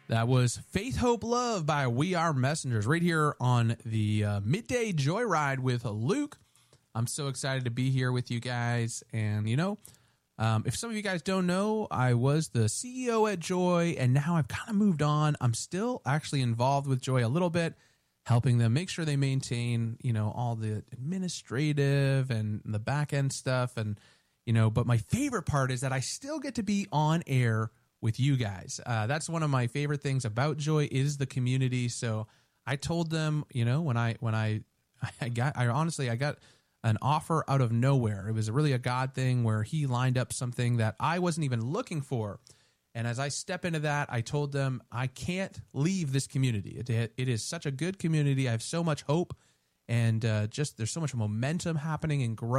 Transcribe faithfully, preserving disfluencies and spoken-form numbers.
That was Faith, Hope, Love by We Are Messengers right here on the uh, Midday Joyride with Luke. I'm so excited to be here with you guys. And, you know, um, if some of you guys don't know, I was the C E O at Joy, and now I've kind of moved on. I'm still actually involved with Joy a little bit, helping them make sure they maintain, you know, all the administrative and the back end stuff. And, you know, but my favorite part is that I still get to be on air with you guys. Uh, that's one of my favorite things about Joy is the community. So I told them, you know, when I, when I, I got, I honestly, I got an offer out of nowhere. It was really a God thing where he lined up something that I wasn't even looking for. And as I step into that, I told them, I can't leave this community. It, it is such a good community. I have so much hope and uh, just there's so much momentum happening and growth.